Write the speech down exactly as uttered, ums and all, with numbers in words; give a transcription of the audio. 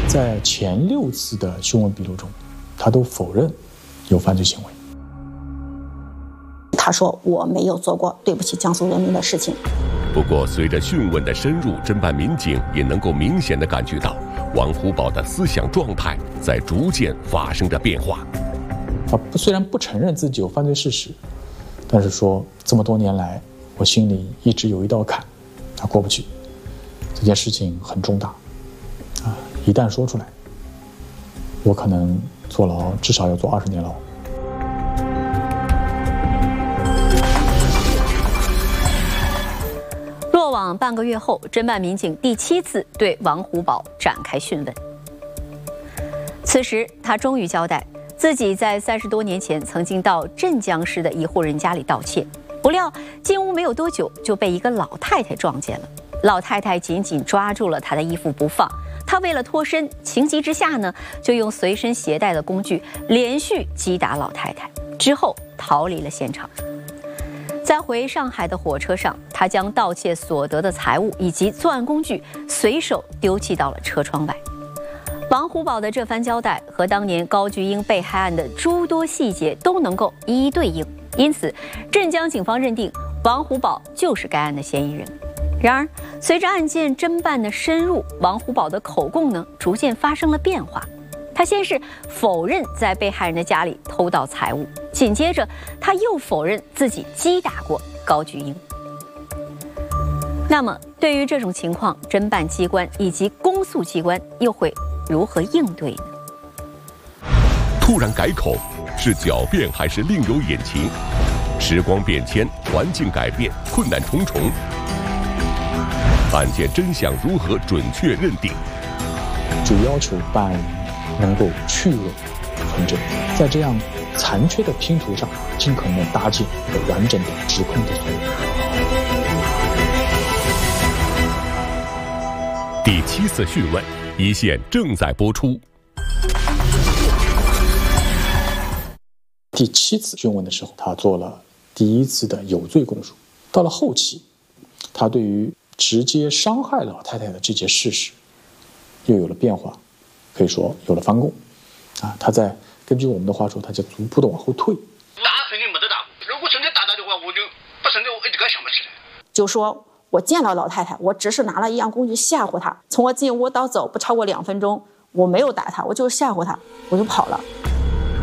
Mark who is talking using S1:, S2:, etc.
S1: 在前六次的讯问笔录中，他都否认有犯罪行为。
S2: 他说我没有做过对不起江苏人民的事情。
S3: 不过，随着讯问的深入，侦办民警也能够明显地感觉到王虎宝的思想状态在逐渐发生着变化。
S1: 他虽然不承认自己有犯罪事实，但是说这么多年来，我心里一直有一道坎，他过不去。这件事情很重大，啊，一旦说出来，我可能坐牢至少要坐二十年牢。
S4: 落网半个月后，侦办民警第七次对王虎宝展开讯问。此时，他终于交代自己在三十多年前曾经到镇江市的一户人家里盗窃，不料进屋没有多久就被一个老太太撞见了。老太太紧紧抓住了他的衣服不放，他为了脱身，情急之下呢，就用随身携带的工具连续击打老太太，之后逃离了现场。在回上海的火车上，他将盗窃所得的财物以及作案工具随手丢弃到了车窗外。王虎宝的这番交代和当年高菊英被害案的诸多细节都能够一一对应，因此镇江警方认定王虎宝就是该案的嫌疑人。然而，随着案件侦办的深入，王虎宝的口供呢逐渐发生了变化。他先是否认在被害人的家里偷盗财物，紧接着他又否认自己击打过高菊英。那么，对于这种情况，侦办机关以及公诉机关又会如何应对呢？
S3: 突然改口，是狡辩还是另有隐情？时光变迁，环境改变，困难重重。案件真相如何准确认定？
S1: 就要求办案人能够去伪存真，在这样残缺的拼图上，尽可能的搭建一个完整的指控的所有。
S3: 第七次讯问，一线正在播出。
S1: 第七次讯问的时候，他做了第一次的有罪供述。到了后期，他对于直接伤害老太太的这件事实又有了变化，可以说有了翻供啊。他在根据我们的话说，他就逐步的往后退。
S5: 打肯定没得打，如果真的打他的话，我就不真的我一点想不起来。
S2: 就说我见到老太太，我只是拿了一样工具吓唬她，从我进屋到走不超过两分钟，我没有打她，我就是吓唬她，我就跑了。